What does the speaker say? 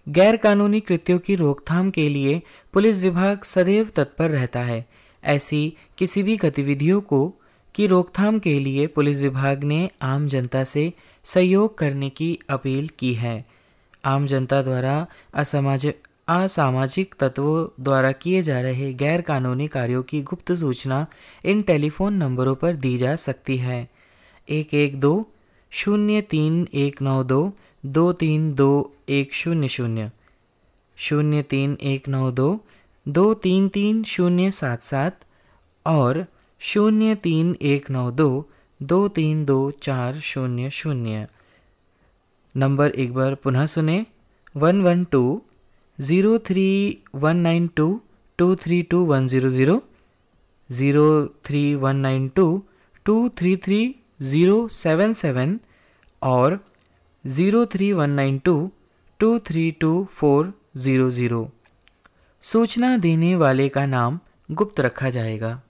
गैर कानूनी कृत्यों की रोकथाम के लिए पुलिस विभाग सदैव तत्पर रहता है। ऐसी किसी भी गतिविधियों को की रोकथाम के लिए पुलिस विभाग ने आम जनता से सहयोग करने की अपील की है। आम जनता द्वारा असामाजिक तत्वों द्वारा किए जा रहे गैर कानूनी कार्यों की गुप्त सूचना इन टेलीफोन नंबरों पर दी जा सकती है। 112-03192-232-100, 03192-233-077 और 03192-232-400। नंबर एक बार पुनः सुने, 112-03192-232-100, 03192-233-077 और 03192-232-400। सूचना देने वाले का नाम गुप्त रखा जाएगा।